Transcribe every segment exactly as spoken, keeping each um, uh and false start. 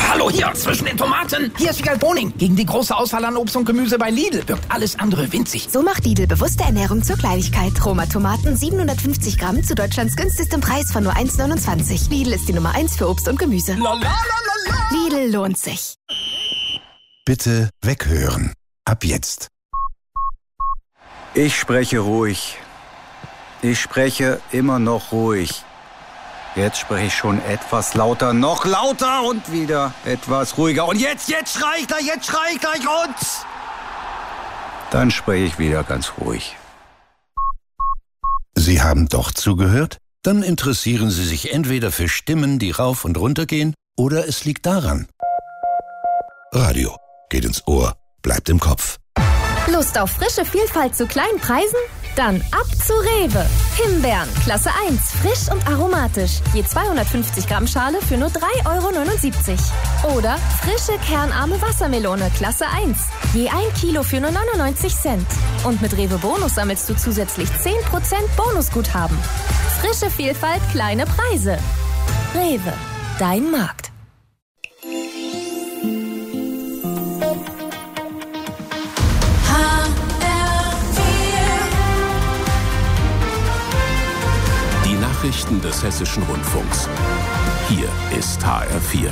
hallo, hier, zwischen den Tomaten. Hier ist Wiegald Boning. Gegen die große Auswahl an Obst und Gemüse bei Lidl wirkt alles andere winzig. So macht Lidl bewusste Ernährung zur Kleinigkeit. Roma-Tomaten siebenhundertfünfzig Gramm zu Deutschlands günstigstem Preis von nur eins neunundzwanzig. Lidl ist die Nummer eins für Obst und Gemüse. La, la, la, la, la. Lidl lohnt sich. Bitte weghören. Ab jetzt. Ich spreche ruhig. Ich spreche immer noch ruhig. Jetzt spreche ich schon etwas lauter, noch lauter und wieder etwas ruhiger. Und jetzt, jetzt schrei ich gleich, jetzt schrei ich gleich und... Dann spreche ich wieder ganz ruhig. Sie haben doch zugehört? Dann interessieren Sie sich entweder für Stimmen, die rauf und runter gehen, oder es liegt daran. Radio geht ins Ohr, bleibt im Kopf. Lust auf frische Vielfalt zu kleinen Preisen? Dann ab zu Rewe. Himbeeren, Klasse eins, frisch und aromatisch. Je zweihundertfünfzig Gramm Schale für nur drei Euro neunundsiebzig. Oder frische kernarme Wassermelone, Klasse eins. Je ein Kilo für nur neunundneunzig Cent. Und mit Rewe Bonus sammelst du zusätzlich zehn Prozent Bonusguthaben. Frische Vielfalt, kleine Preise. Rewe, dein Markt. Nachrichten des Hessischen Rundfunks. Hier ist H R vier.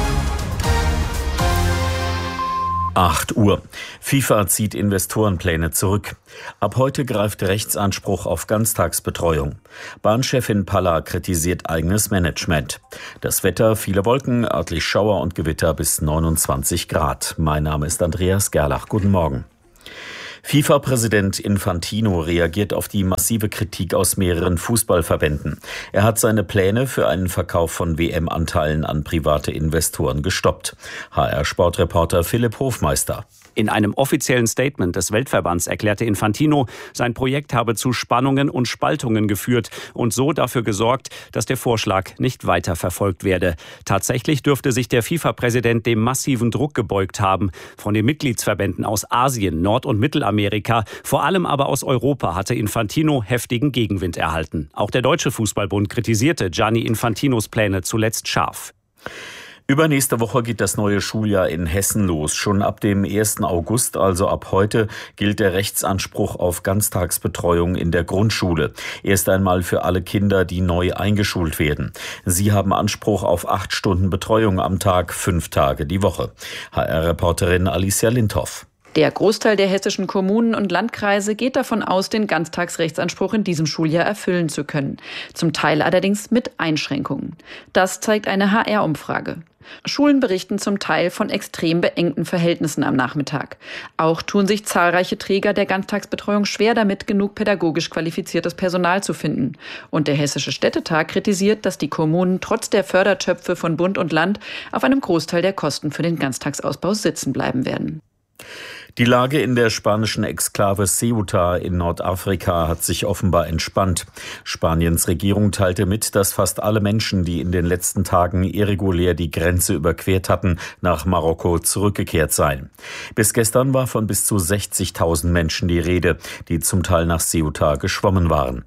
acht Uhr. FIFA zieht Investorenpläne zurück. Ab heute greift Rechtsanspruch auf Ganztagsbetreuung. Bahnchefin Palla kritisiert eigenes Management. Das Wetter, viele Wolken, örtlich Schauer und Gewitter bis neunundzwanzig Grad. Mein Name ist Andreas Gerlach. Guten Morgen. FIFA-Präsident Infantino reagiert auf die massive Kritik aus mehreren Fußballverbänden. Er hat seine Pläne für einen Verkauf von W M-Anteilen an private Investoren gestoppt. H R-Sportreporter Philipp Hofmeister. In einem offiziellen Statement des Weltverbands erklärte Infantino, sein Projekt habe zu Spannungen und Spaltungen geführt und so dafür gesorgt, dass der Vorschlag nicht weiter verfolgt werde. Tatsächlich dürfte sich der FIFA-Präsident dem massiven Druck gebeugt haben. Von den Mitgliedsverbänden aus Asien, Nord- und Mittelamerika, vor allem aber aus Europa hatte Infantino heftigen Gegenwind erhalten. Auch der Deutsche Fußballbund kritisierte Gianni Infantinos Pläne zuletzt scharf. Übernächste Woche geht das neue Schuljahr in Hessen los. Schon ab dem ersten August, also ab heute, gilt der Rechtsanspruch auf Ganztagsbetreuung in der Grundschule. Erst einmal für alle Kinder, die neu eingeschult werden. Sie haben Anspruch auf acht Stunden Betreuung am Tag, fünf Tage die Woche. H R-Reporterin Alicia Lindhoff. Der Großteil der hessischen Kommunen und Landkreise geht davon aus, den Ganztagsrechtsanspruch in diesem Schuljahr erfüllen zu können. Zum Teil allerdings mit Einschränkungen. Das zeigt eine H R-Umfrage. Schulen berichten zum Teil von extrem beengten Verhältnissen am Nachmittag. Auch tun sich zahlreiche Träger der Ganztagsbetreuung schwer damit, genug pädagogisch qualifiziertes Personal zu finden. Und der Hessische Städtetag kritisiert, dass die Kommunen trotz der Fördertöpfe von Bund und Land auf einem Großteil der Kosten für den Ganztagsausbau sitzen bleiben werden. Die Lage in der spanischen Exklave Ceuta in Nordafrika hat sich offenbar entspannt. Spaniens Regierung teilte mit, dass fast alle Menschen, die in den letzten Tagen irregulär die Grenze überquert hatten, nach Marokko zurückgekehrt seien. Bis gestern war von bis zu sechzigtausend Menschen die Rede, die zum Teil nach Ceuta geschwommen waren.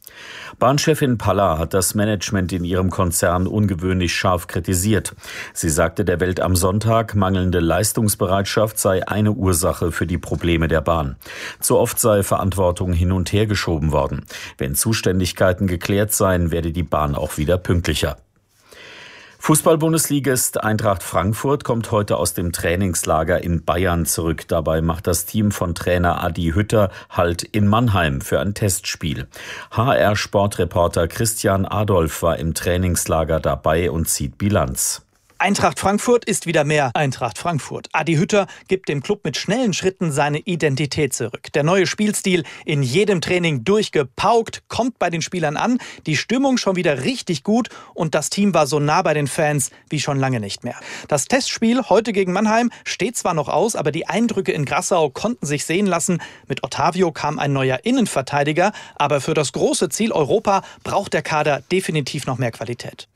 Bahnchefin Palla hat das Management in ihrem Konzern ungewöhnlich scharf kritisiert. Sie sagte der Welt am Sonntag, mangelnde Leistungsbereitschaft sei eine Ursache für die Probleme der Bahn. Zu oft sei Verantwortung hin und her geschoben worden. Wenn Zuständigkeiten geklärt seien, werde die Bahn auch wieder pünktlicher. Fußball-Bundesligist Eintracht Frankfurt kommt heute aus dem Trainingslager in Bayern zurück. Dabei macht das Team von Trainer Adi Hütter Halt in Mannheim für ein Testspiel. H R-Sportreporter Christian Adolf war im Trainingslager dabei und zieht Bilanz. Eintracht Frankfurt ist wieder mehr Eintracht Frankfurt. Adi Hütter gibt dem Club mit schnellen Schritten seine Identität zurück. Der neue Spielstil, in jedem Training durchgepaukt, kommt bei den Spielern an. Die Stimmung schon wieder richtig gut und das Team war so nah bei den Fans wie schon lange nicht mehr. Das Testspiel heute gegen Mannheim steht zwar noch aus, aber die Eindrücke in Grassau konnten sich sehen lassen. Mit Ottavio kam ein neuer Innenverteidiger, aber für das große Ziel Europa braucht der Kader definitiv noch mehr Qualität.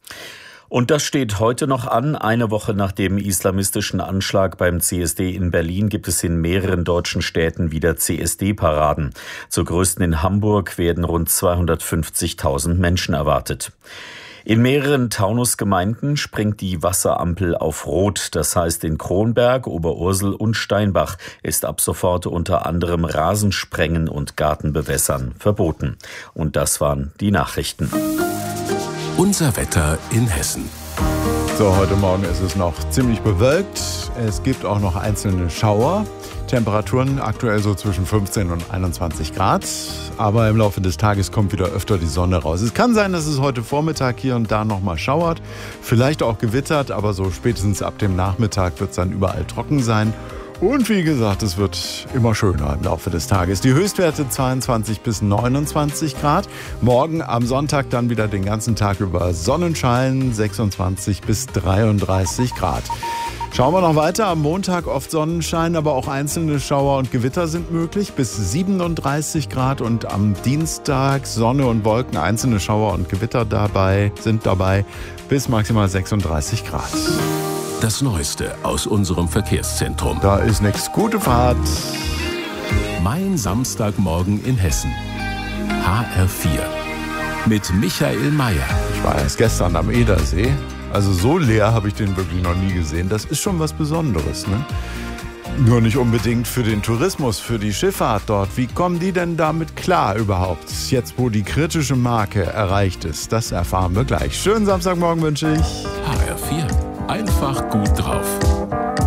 Und das steht heute noch an. Eine Woche nach dem islamistischen Anschlag beim C S D in Berlin gibt es in mehreren deutschen Städten wieder C S D-Paraden. Zur größten in Hamburg werden rund zweihundertfünfzigtausend Menschen erwartet. In mehreren Taunusgemeinden springt die Wasserampel auf Rot. Das heißt, in Kronberg, Oberursel und Steinbach ist ab sofort unter anderem Rasensprengen und Gartenbewässern verboten. Und das waren die Nachrichten. Unser Wetter in Hessen. So, heute Morgen ist es noch ziemlich bewölkt. Es gibt auch noch einzelne Schauer. Temperaturen aktuell so zwischen fünfzehn und einundzwanzig Grad. Aber im Laufe des Tages kommt wieder öfter die Sonne raus. Es kann sein, dass es heute Vormittag hier und da noch mal schauert. Vielleicht auch gewittert, aber so spätestens ab dem Nachmittag wird es dann überall trocken sein. Und wie gesagt, es wird immer schöner im Laufe des Tages. Die Höchstwerte zweiundzwanzig bis neunundzwanzig Grad. Morgen am Sonntag dann wieder den ganzen Tag über Sonnenschein, sechsundzwanzig bis dreiunddreißig Grad. Schauen wir noch weiter. Am Montag oft Sonnenschein, aber auch einzelne Schauer und Gewitter sind möglich. Bis siebenunddreißig Grad. Und am Dienstag Sonne und Wolken, einzelne Schauer und Gewitter dabei sind dabei bis maximal sechsunddreißig Grad. Das Neueste aus unserem Verkehrszentrum. Da ist nichts. Gute Fahrt. Mein Samstagmorgen in Hessen. H R vier. Mit Michael Mayer. Ich war erst gestern am Edersee. Also so leer habe ich den wirklich noch nie gesehen. Das ist schon was Besonderes, ne? Nur nicht unbedingt für den Tourismus, für die Schifffahrt dort. Wie kommen die denn damit klar überhaupt? Jetzt, wo die kritische Marke erreicht ist, das erfahren wir gleich. Schönen Samstagmorgen wünsche ich. H R vier. Einfach gut drauf.